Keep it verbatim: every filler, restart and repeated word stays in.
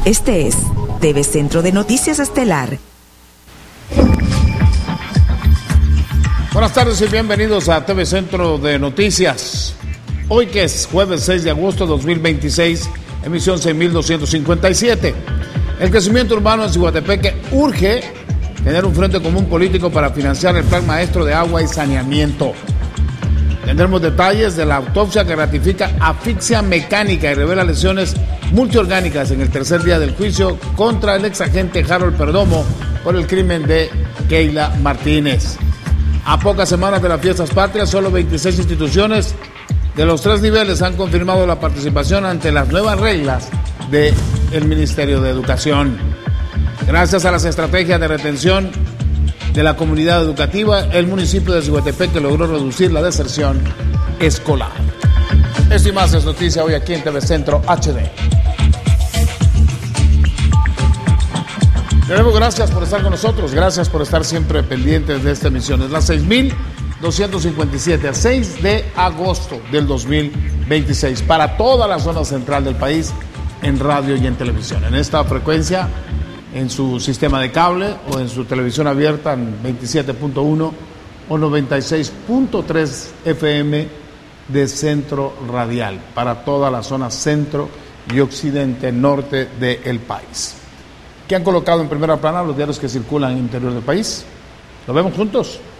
Este es T V Centro de Noticias Estelar. Buenas tardes y bienvenidos a T V Centro de Noticias. Hoy que es jueves seis de agosto de dos mil veintiséis, emisión seis mil doscientos cincuenta y siete. El crecimiento urbano en Ciguatepeque urge tener un frente común político para financiar el Plan Maestro de Agua y Saneamiento. Tendremos detalles de la autopsia que ratifica asfixia mecánica y revela lesiones multiorgánicas en el tercer día del juicio contra el exagente Harold Perdomo por el crimen de Keila Martínez. A pocas semanas de las fiestas patrias, solo veintiséis instituciones de los tres niveles han confirmado la participación ante las nuevas reglas del Ministerio de Educación. Gracias a las estrategias de retención de la comunidad educativa, el municipio de Ciguatepeque logró reducir la deserción escolar. Esto y más es noticia hoy aquí en T V Centro H D. De nuevo, gracias por estar con nosotros, gracias por estar siempre pendientes de esta emisión. Es la seis mil doscientos cincuenta y siete, a seis de agosto del dos mil veintiséis, para toda la zona central del país, en radio y en televisión. En esta frecuencia, en su sistema de cable o en su televisión abierta en veintisiete punto uno o noventa y seis punto tres F M de Centro Radial, para toda la zona centro y occidente norte del país. ¿Qué han colocado en primera plana los diarios que circulan en el interior del país? ¿Lo vemos juntos?